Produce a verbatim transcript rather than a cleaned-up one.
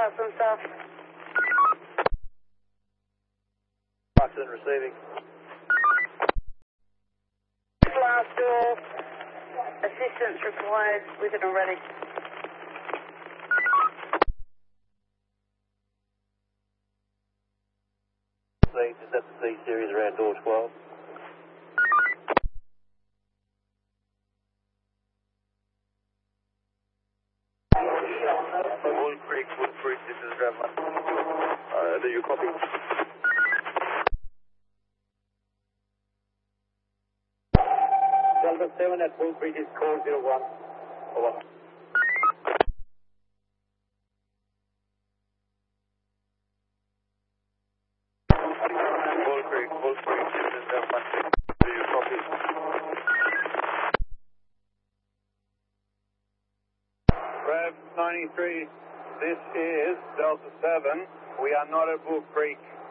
Clarkson staff. Clarkson receiving. Last door. Assistance required with it already. Is that the C series around door twelve? Wood Creek, Wood Creek, this is Grandma. Uh, do you copy? Delta seven at Wood Creek is code zero one. Over. Wood Creek, Wood Creek, this is Grandma. Do you copy? Rev ninety-three, this is Delta seven. We are not at Bull Creek.